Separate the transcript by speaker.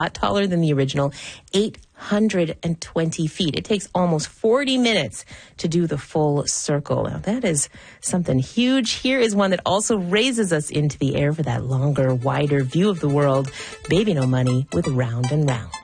Speaker 1: lot taller than the original, 820 feet. It takes almost 40 minutes to do the full circle. Now, that is something huge. Here is one that also raises us into the air for that longer, wider view of the world. Baby No Money with Round and Round.